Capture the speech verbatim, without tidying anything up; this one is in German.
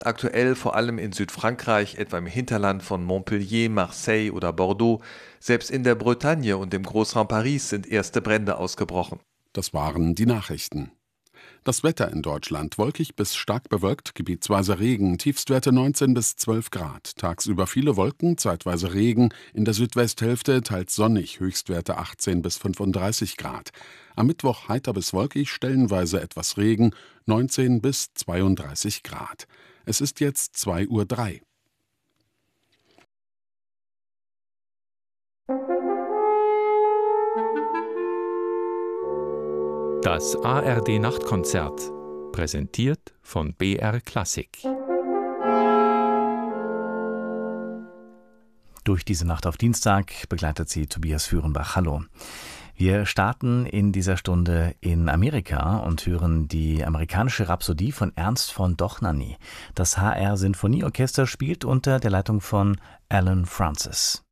Aktuell vor allem in Südfrankreich, etwa im Hinterland von Montpellier, Marseille oder Bordeaux. Selbst in der Bretagne und im Großraum Paris sind erste Brände ausgebrochen. Das waren die Nachrichten. Das Wetter in Deutschland: wolkig bis stark bewölkt, gebietsweise Regen, Tiefstwerte neunzehn bis zwölf Grad. Tagsüber viele Wolken, zeitweise Regen, in der Südwesthälfte teils sonnig, Höchstwerte achtzehn bis fünfunddreißig Grad. Am Mittwoch heiter bis wolkig, stellenweise etwas Regen, neunzehn bis zweiunddreißig Grad. Es ist jetzt zwei Uhr drei. Das A R D-Nachtkonzert, präsentiert von B R Klassik. Durch diese Nacht auf Dienstag begleitet sie Tobias Führenbach. Hallo. Wir starten in dieser Stunde in Amerika und hören die amerikanische Rhapsodie von Ernst von Dohnanyi. Das H R Sinfonieorchester spielt unter der Leitung von Alan Francis.